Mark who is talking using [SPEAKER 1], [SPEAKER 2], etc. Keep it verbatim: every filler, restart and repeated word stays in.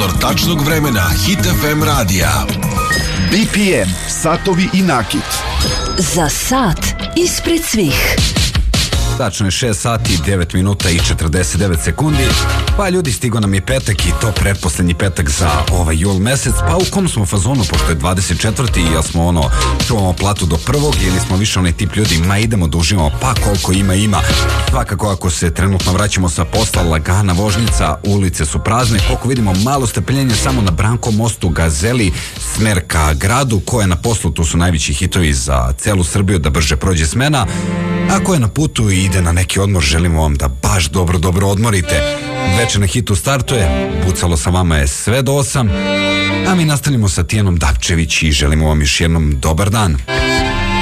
[SPEAKER 1] Obzor tačnog vremena Hit F M radija.
[SPEAKER 2] B P M, satovi i nakit.
[SPEAKER 3] Za sat ispred svih.
[SPEAKER 4] Tačno je šest sati, devet minuta i četrdeset devet sekundi. Pa ljudi, stigo nam je petak i to pretposlednji petak za ovaj jul mesec. Pa u kom smo fazonu, pošto je dvadeset četvrti i ja smo ono, čuvamo platu do prvog ili smo više onaj tip ljudi, ma idemo da uživamo, pa koliko ima ima. Svakako ako se trenutno vraćamo sa posla, lagana vožnica, ulice su prazne, koliko vidimo malo strpljenja samo na Brankom mostu, Gazeli, smer ka gradu. Ko je na poslu, tu su najveći hitovi za celu Srbiju da brže prođe smena. Ako je na putu i ide na neki odmor, želimo vam da baš dobro, dobro odmorite. Večer na Hitu startuje, pucalo sa vama je sve do osam, a mi nastavljamo sa Tijanom Dapčević i želimo vam još jednom dobar dan.